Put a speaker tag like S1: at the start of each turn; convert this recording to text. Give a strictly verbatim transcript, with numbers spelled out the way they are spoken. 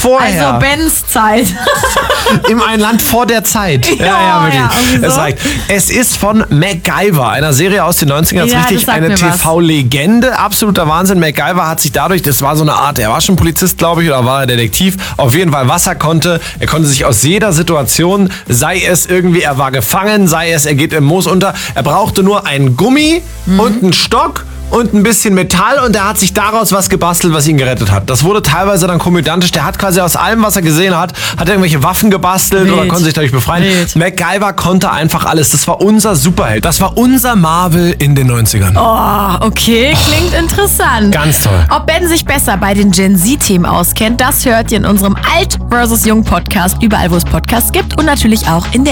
S1: vorher.
S2: Also Bens Zeit.
S1: In ein Land vor der Zeit. Ja, ja,
S2: Ja,
S1: wirklich.
S2: ja, irgendwie
S1: Es
S2: so.
S1: reicht. Es ist von MacGyver, einer Serie aus den neunzigern.
S2: Ja,
S1: Richtig
S2: das sagt
S1: eine
S2: mir
S1: T V-Legende. Absoluter Wahnsinn. MacGyver hat sich dadurch, das war so eine Art, er war schon Polizist, glaube ich, oder war er Detektiv, auf jeden Fall, was er konnte. Er konnte sich aus jeder Situation, sei es irgendwie, er war gefangen, sei es, er geht im Moos unter, er brauchte nur einen Gummi
S2: Mhm.
S1: und einen Stock und ein bisschen Metall und er hat sich daraus was gebastelt, was ihn gerettet hat. Das wurde teilweise dann komödiantisch. Der hat quasi aus allem, was er gesehen hat, hat er irgendwelche Waffen gebastelt
S2: Wild.
S1: oder konnte sich dadurch befreien.
S2: Wild.
S1: MacGyver konnte einfach alles. Das war unser Superheld. Das war unser Marvel in den neunzigern.
S2: Oh, okay, klingt interessant.
S1: Ganz toll.
S2: Ob Ben sich besser bei den Gen Z-Themen auskennt, das hört ihr in unserem Alt versus Jung Podcast, überall wo es Podcasts gibt und natürlich auch in der